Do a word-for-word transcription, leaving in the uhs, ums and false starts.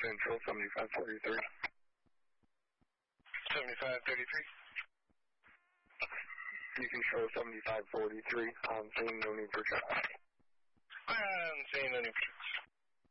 Central, seventy-five thirty-three. seventy-five thirty-three. You can show seventy-five forty-three on scene, no need for traffic. On scene, no need for